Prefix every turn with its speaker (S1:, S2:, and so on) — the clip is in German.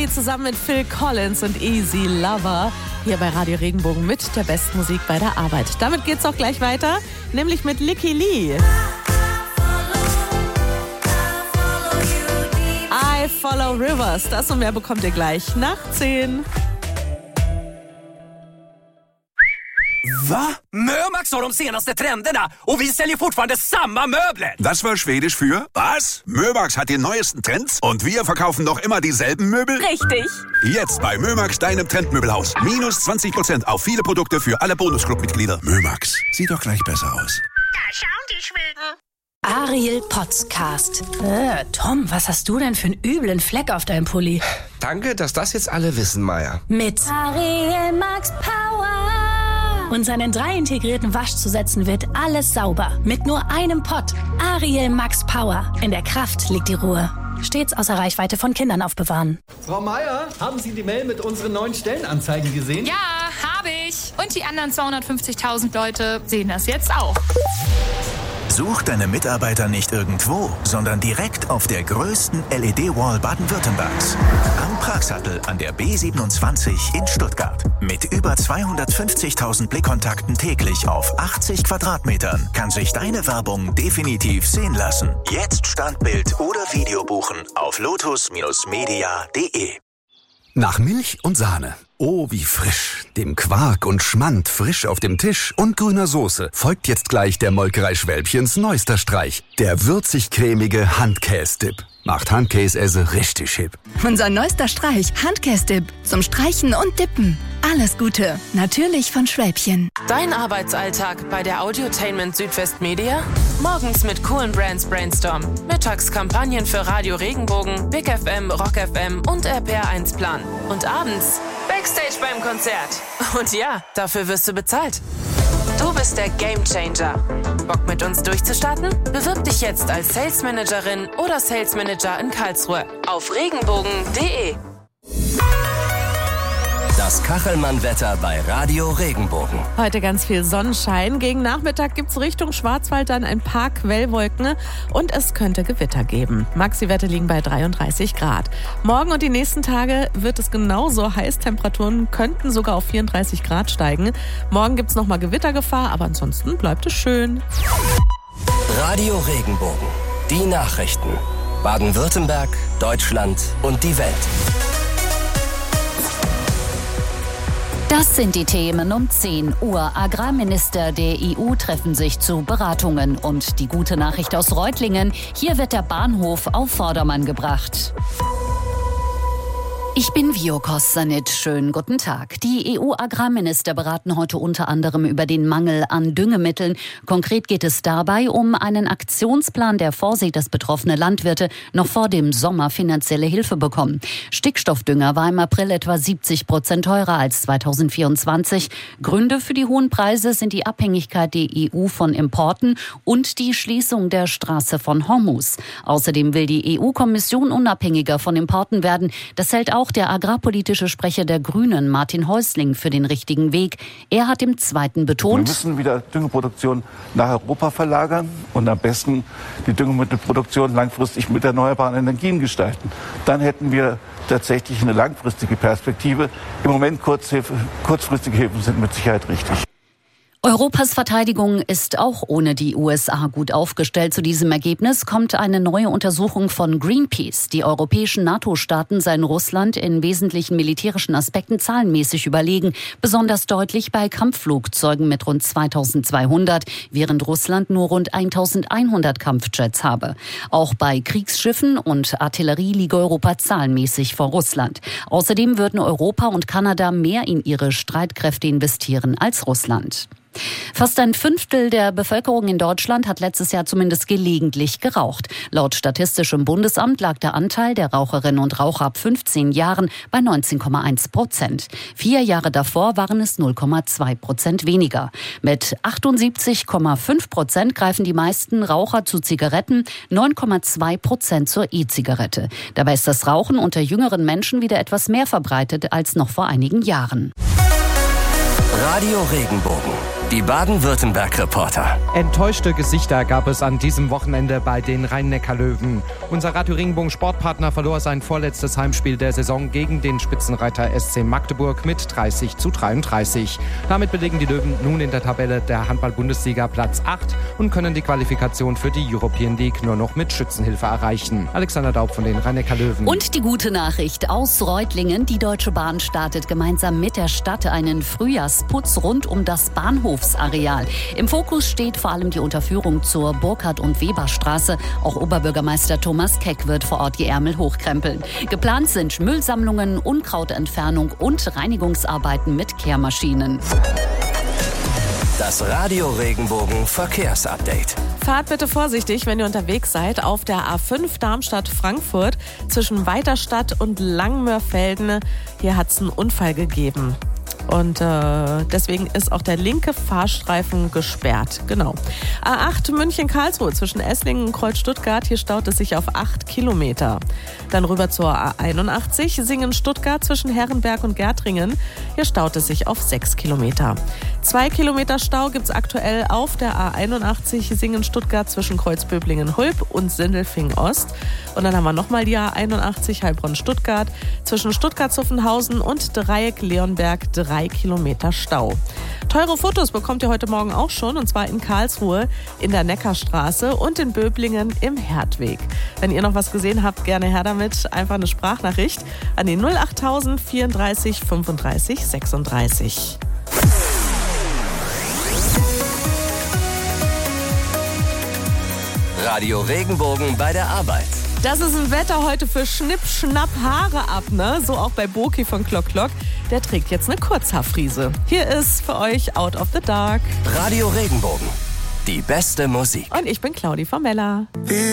S1: zusammen mit Phil Collins und Easy Lover hier bei Radio Regenbogen mit der besten Musik bei der Arbeit. Damit geht's auch gleich weiter, nämlich mit Lykke Li. I Follow Rivers. Das und mehr bekommt ihr gleich nach 10.
S2: Va? Mömax har de senaste trenderna och vi säljer fortfarande samma möbler.
S3: Das war Schwedisch für was? Mömax hat die neuesten Trends und wir verkaufen noch immer dieselben Möbel?
S1: Richtig.
S3: Jetzt bei Mömax, deinem Trendmöbelhaus. Minus 20% auf viele Produkte für alle Bonusclub-Mitglieder. Mömax, sieht doch gleich besser aus.
S4: Da schauen die Schweden.
S5: Ariel Podcast. Tom, was hast du denn für einen üblen Fleck auf deinem Pulli?
S6: Danke, dass das jetzt alle wissen, Maya.
S5: Mit
S7: Ariel Max Power.
S5: Und seinen 3 integrierten Waschzusätzen wird alles sauber. Mit nur einem Pott. Ariel Max Power. In der Kraft liegt die Ruhe. Stets außer Reichweite von Kindern aufbewahren.
S8: Frau Meier, haben Sie die Mail mit unseren neuen Stellenanzeigen gesehen?
S9: Ja, habe ich. Und die anderen 250.000 Leute sehen das jetzt auch.
S10: Such deine Mitarbeiter nicht irgendwo, sondern direkt auf der größten LED-Wall Baden-Württembergs. Am Pragsattel an der B27 in Stuttgart. Mit über 250.000 Blickkontakten täglich auf 80 Quadratmetern kann sich deine Werbung definitiv sehen lassen. Jetzt Standbild oder Video buchen auf lotus-media.de.
S11: Nach Milch und Sahne. Oh, wie frisch. Dem Quark und Schmand frisch auf dem Tisch und grüner Soße folgt jetzt gleich der Molkerei Schwälbchens neuester Streich. Der würzig-cremige Handkäse-Dip. Macht Handkäse richtig hip.
S12: Unser neuester Streich, Handkäse-Dip. Zum Streichen und Dippen. Alles Gute. Natürlich von Schwälbchen.
S13: Dein Arbeitsalltag bei der Audiotainment Südwest Media? Morgens mit coolen Brands Brainstorm. Mittags Kampagnen für Radio Regenbogen, Big FM, Rock FM und RPR1 Plan. Und abends Backstage beim Konzert. Und ja, dafür wirst du bezahlt. Du bist der Gamechanger. Bock mit uns durchzustarten? Bewirb dich jetzt als Sales Managerin oder Sales Manager in Karlsruhe auf regenbogen.de.
S2: Das Kachelmann-Wetter bei Radio Regenbogen.
S1: Heute ganz viel Sonnenschein. Gegen Nachmittag gibt es Richtung Schwarzwald dann ein paar Quellwolken und es könnte Gewitter geben. Maxi-Werte liegen bei 33 Grad. Morgen und die nächsten Tage wird es genauso heiß. Temperaturen könnten sogar auf 34 Grad steigen. Morgen gibt es nochmal Gewittergefahr, aber ansonsten bleibt es schön.
S2: Radio Regenbogen. Die Nachrichten. Baden-Württemberg, Deutschland und die Welt.
S14: Das sind die Themen um 10 Uhr. Agrarminister der EU treffen sich zu Beratungen. Und die gute Nachricht aus Reutlingen, hier wird der Bahnhof auf Vordermann gebracht. Ich bin Vio Kossanit. Schönen guten Tag. Die EU-Agrarminister beraten heute unter anderem über den Mangel an Düngemitteln. Konkret geht es dabei um einen Aktionsplan, der vorsieht, dass betroffene Landwirte noch vor dem Sommer finanzielle Hilfe bekommen. Stickstoffdünger war im April etwa 70% teurer als 2024. Gründe für die hohen Preise sind die Abhängigkeit der EU von Importen und die Schließung der Straße von Hormuz. Außerdem will die EU-Kommission unabhängiger von Importen werden. Das hält auch der agrarpolitische Sprecher der Grünen, Martin Häusling, für den richtigen Weg. Er hat im Zweiten betont:
S15: Wir müssen wieder Düngeproduktion nach Europa verlagern und am besten die Düngemittelproduktion langfristig mit erneuerbaren Energien gestalten. Dann hätten wir tatsächlich eine langfristige Perspektive. Im Moment kurzfristige Hilfen sind mit Sicherheit richtig.
S14: Europas Verteidigung ist auch ohne die USA gut aufgestellt. Zu diesem Ergebnis kommt eine neue Untersuchung von Greenpeace. Die europäischen NATO-Staaten seien Russland in wesentlichen militärischen Aspekten zahlenmäßig überlegen. Besonders deutlich bei Kampfflugzeugen mit rund 2200, während Russland nur rund 1100 Kampfjets habe. Auch bei Kriegsschiffen und Artillerie liege Europa zahlenmäßig vor Russland. Außerdem würden Europa und Kanada mehr in ihre Streitkräfte investieren als Russland. Fast ein Fünftel der Bevölkerung in Deutschland hat letztes Jahr zumindest gelegentlich geraucht. Laut Statistischem Bundesamt lag der Anteil der Raucherinnen und Raucher ab 15 Jahren bei 19,1%. 4 Jahre davor waren es 0,2% weniger. Mit 78,5% greifen die meisten Raucher zu Zigaretten, 9,2% zur E-Zigarette. Dabei ist das Rauchen unter jüngeren Menschen wieder etwas mehr verbreitet als noch vor einigen Jahren.
S2: Radio Regenbogen. Die Baden-Württemberg-Reporter.
S16: Enttäuschte Gesichter gab es an diesem Wochenende bei den Rhein-Neckar-Löwen. Unser Radio Regenbogen Sportpartner verlor sein vorletztes Heimspiel der Saison gegen den Spitzenreiter SC Magdeburg mit 30:33. Damit belegen die Löwen nun in der Tabelle der Handball-Bundesliga Platz 8 und können die Qualifikation für die European League nur noch mit Schützenhilfe erreichen. Alexander Daub von den Rhein-Neckar-Löwen.
S14: Und die gute Nachricht aus Reutlingen. Die Deutsche Bahn startet gemeinsam mit der Stadt einen Frühjahrsputz rund um das Bahnhofsareal. Im Fokus steht vor allem die Unterführung zur Burkhard- und Weberstraße. Auch Oberbürgermeister Thomas Keck wird vor Ort die Ärmel hochkrempeln. Geplant sind Müllsammlungen, Unkrautentfernung und Reinigungsarbeiten mit Kehrmaschinen.
S2: Das Radio Regenbogen Verkehrsupdate.
S1: Fahrt bitte vorsichtig, wenn ihr unterwegs seid. Auf der A5 Darmstadt-Frankfurt zwischen Weiterstadt und Langmörfelden. Hier hat es einen Unfall gegeben. Und deswegen ist auch der linke Fahrstreifen gesperrt. Genau. A8 München-Karlsruhe zwischen Esslingen und Kreuz-Stuttgart. Hier staut es sich auf 8 Kilometer. Dann rüber zur A81 Singen-Stuttgart zwischen Herrenberg und Gärtringen. Hier staut es sich auf 6 Kilometer. 2 Kilometer Stau gibt es aktuell auf der A81 Singen-Stuttgart zwischen Kreuzböblingen-Hulb und Sindelfingen-Ost. Und dann haben wir nochmal die A81 Heilbronn-Stuttgart zwischen Stuttgart-Zuffenhausen und Dreieck-Leonberg 3 Kilometer Stau. Teure Fotos bekommt ihr heute Morgen auch schon, und zwar in Karlsruhe in der Neckarstraße und in Böblingen im Herdweg. Wenn ihr noch was gesehen habt, gerne her damit. Einfach eine Sprachnachricht an die 08000 34 35 36.
S2: Radio Regenbogen bei der Arbeit.
S1: Das ist ein Wetter heute für Schnipp, Schnapp, Haare ab, ne? So auch bei Boki von Klock Klock. Der trägt jetzt eine Kurzhaarfrise. Hier ist für euch Out of the Dark.
S2: Radio Regenbogen. Die beste Musik.
S1: Und ich bin Claudi Formella.